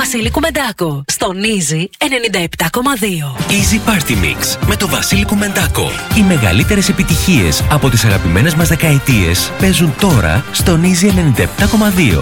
Βασίλη Κουμεντάκο. Στον Easy 97,2. Easy Party Mix με το Βασίλη Κουμεντάκο. Οι μεγαλύτερες επιτυχίες από τις αγαπημένες μας δεκαετίες παίζουν τώρα στον Easy 97,2.